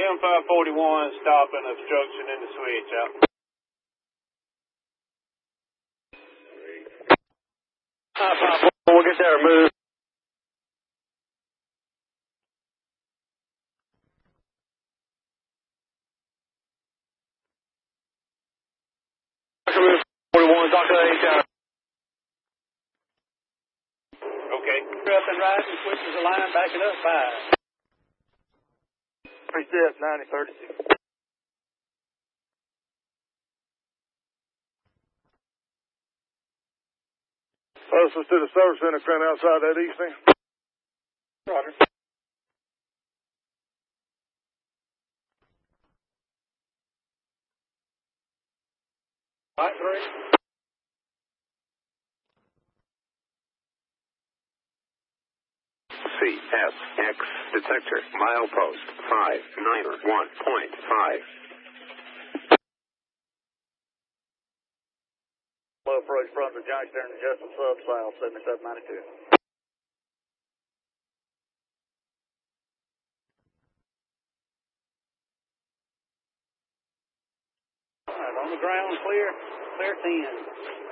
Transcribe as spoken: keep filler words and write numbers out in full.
M five forty-one stopping obstruction in the switch out. five five four, we'll get that removed. forty-one, Doctor eight. Okay. Up and rising, switches the line, back it up, five. Three steps, ninety, thirty-six. Closest to the service center, current outside that east end. Roger. Right, three. C S X detector, milepost five nine one point five. Low approach from the junction and adjustment sub south seventy-seven ninety-two. Alright, on the ground, clear, clear ten.